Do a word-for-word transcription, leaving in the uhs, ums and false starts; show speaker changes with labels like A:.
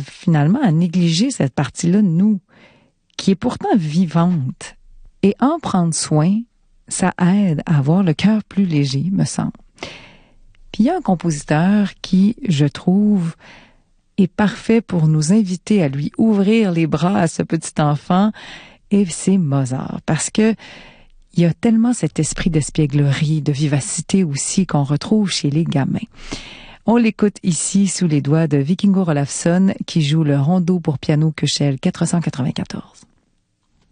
A: finalement à négliger cette partie-là de nous, qui est pourtant vivante. Et en prendre soin, ça aide à avoir le cœur plus léger, me semble. Puis il y a un compositeur qui, je trouve, est parfait pour nous inviter à lui ouvrir les bras à ce petit enfant, et c'est Mozart. Parce que il y a tellement cet esprit d'espièglerie, de vivacité aussi qu'on retrouve chez les gamins. On l'écoute ici sous les doigts de Vikingur Olafsson qui joue le rondo pour piano Köchel quatre cent quatre-vingt-quatorze.